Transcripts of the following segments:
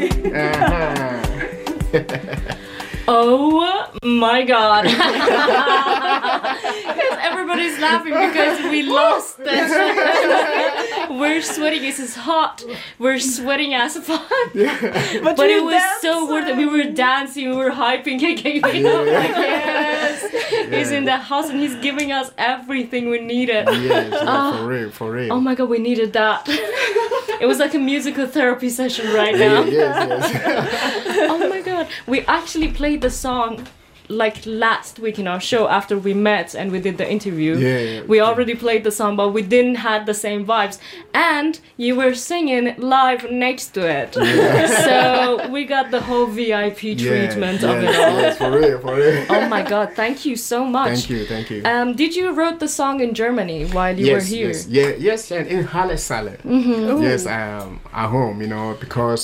Oh my god. Because everybody's laughing because we lost this. We're sweating, it's hot. We're sweating as fuck. But it was so worth it. We were dancing, we were hyping KK. Yes. He's in the house and he's giving us everything we needed. Yes, for real. Oh my god, we needed that. It was like a musical therapy session right now. Yes. Oh my god. We actually played the song like last week in our show after we met and we did the interview. We already played the song, but we didn't have the same vibes. And you were singing live next to it. So we got the whole VIP treatment of it all. Yes, for real. Oh my god, thank you so much. Thank you. Did you wrote the song in Germany while you were here? Yes, and in Halle Saale. Mm-hmm. Yes, at home, because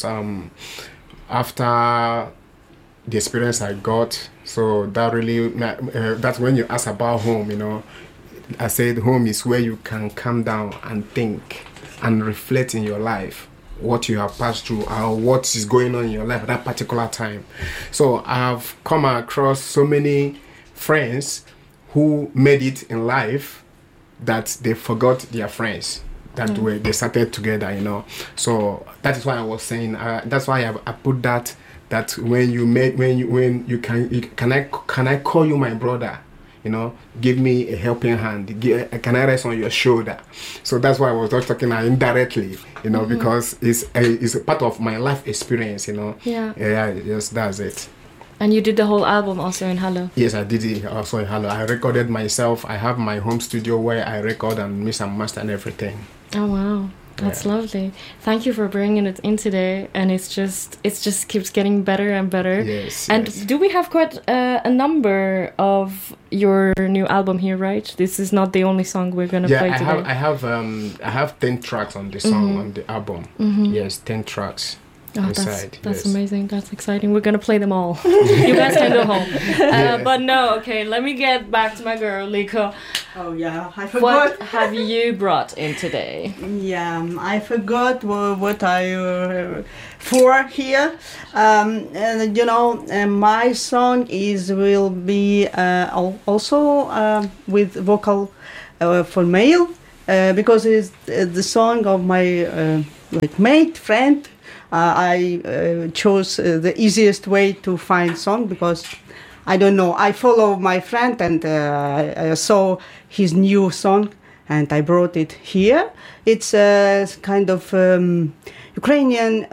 after the experience I got, so that really, that's when you ask about home, I said home is where you can calm down and think and reflect in your life, what you have passed through or what is going on in your life at that particular time. So I've come across so many friends who made it in life that they forgot their friends. That way they started together, So that is why I was saying. That's why I put that when you can I call you my brother? Give me a helping hand. Can I rest on your shoulder? So that's why I was just talking indirectly, because it's a part of my life experience, Yeah. Yes, that's it. And you did the whole album also in Halle? Yes, I did it also in Halle. I recorded myself. I have my home studio where I record and mix and master and everything. Oh wow, that's lovely. Thank you for bringing it in today, and it just keeps getting better and better. Yes. And do we have quite a number of your new album here, right? This is not the only song we're gonna play today. I have 10 tracks on the song on the album. Yes, 10 tracks. Oh, that's amazing. That's exciting. We're gonna play them all. You guys can go home. But no, okay. Let me get back to my girl, Liko. Oh yeah, I forgot. What have you brought in today? Yeah, I forgot what I for here. My song will be also with vocal for male because it's the song of my mate friend. I chose the easiest way to find song because I don't know. I follow my friend and I saw his new song and I brought it here. It's a kind of Ukrainian,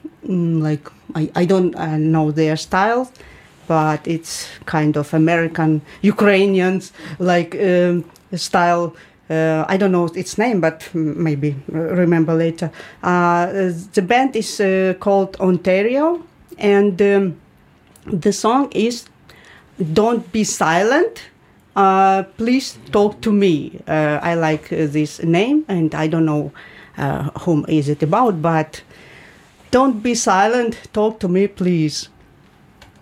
I don't know their style, but it's kind of American Ukrainians style. I don't know its name, but maybe remember later. The band is called Ontario, and the song is "Don't Be Silent, Please Talk to Me." I like this name, and I don't know whom is it about, but "Don't be silent, talk to me, please."